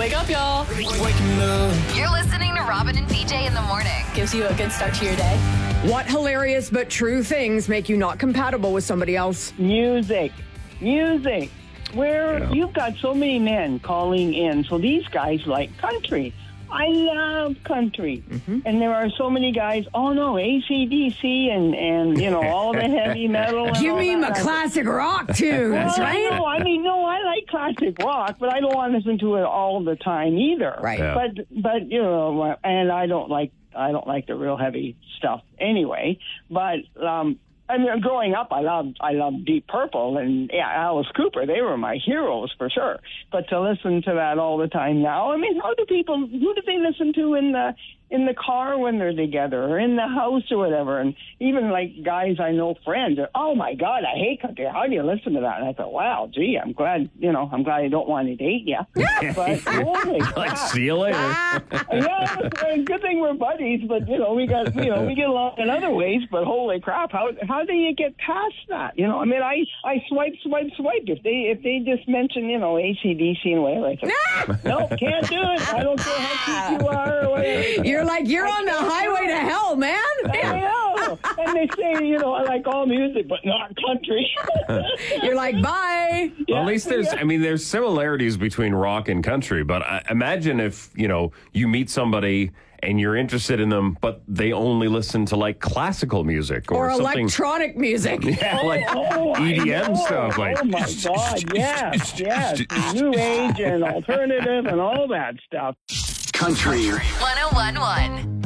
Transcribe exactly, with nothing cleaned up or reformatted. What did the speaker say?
Wake up, y'all. Waking up. You're listening to Robin and P J in the morning. Gives you a good start to your day. What hilarious but true things make you not compatible with somebody else? Music. Music. Where Yeah. you've got so many men calling in. So these guys like country. I love country. Mm-hmm. And there are so many guys, oh no, A C D C and, and you know, all the heavy metal. And Give all me that. my classic rock tunes, Well, right? No, I mean, no, I like classic rock, but I don't want to listen to it all the time either. Right. Yeah. But, but you know, and I don't like, I don't like the real heavy stuff anyway. But, um, I mean, growing up, I loved, I loved Deep Purple and yeah, Alice Cooper. They were my heroes for sure. But to listen to that all the time now, I mean, how do people, who do they listen to in the, in the car when they're together or in the house or whatever? And even like guys I know, friends, are, oh my God, I hate country. How do you listen to that? And I thought, wow, gee, I'm glad, you know, I'm glad I don't want to date you. But holy Like, crap. see you later. Yeah, it's a good thing we're buddies, but you know, we got, you know, we get along in other ways, but holy crap, how how do you get past that? You know, I mean, I, I swipe, swipe, swipe. If they if they just mention, you know, A C D C and whatever, I say, no, can't do it. I don't care how cute you are or whatever. You're like, you're on the highway to hell, man. I know. And they say, you know, I like all music, but not country. You're like, bye. Well, at least there's, I mean, there's similarities between rock and country, but I, imagine if, you know, you meet somebody and you're interested in them, but they only listen to like classical music or, Or something. electronic music. Yeah, like Oh, I E D M know. stuff. Like, oh my God, yes, yes, new age and alternative and all that stuff. Country. one oh one one.